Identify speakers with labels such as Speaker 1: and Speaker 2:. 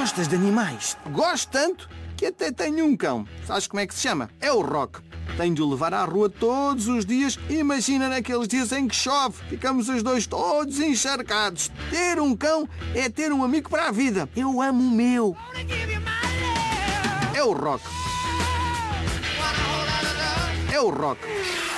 Speaker 1: Gostas de animais? Gosto tanto que até tenho um cão. Sabes como é que se chama? É o Rock. Tenho de o levar à rua todos os dias. Imagina naqueles dias em que chove. Ficamos os dois todos encharcados. Ter um cão é ter um amigo para a vida. Eu amo o meu. É o Rock. É o Rock.